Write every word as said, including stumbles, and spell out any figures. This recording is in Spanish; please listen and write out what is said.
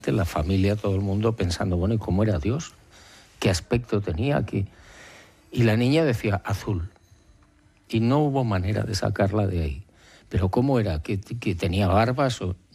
la familia, todo el mundo pensando, bueno, ¿y cómo era Dios? ¿Qué aspecto tenía? ¿Qué? Y la niña decía, azul. Y no hubo manera de sacarla de ahí. ¿Pero cómo era? ¿Que, que tenía barbas? O...